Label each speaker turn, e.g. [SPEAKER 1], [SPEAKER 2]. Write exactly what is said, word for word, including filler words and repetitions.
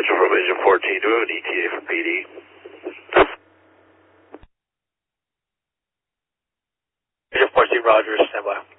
[SPEAKER 1] Central from Agent fourteen. Do we have an E T A for P D?
[SPEAKER 2] Agent fourteen, Roger. Stand by.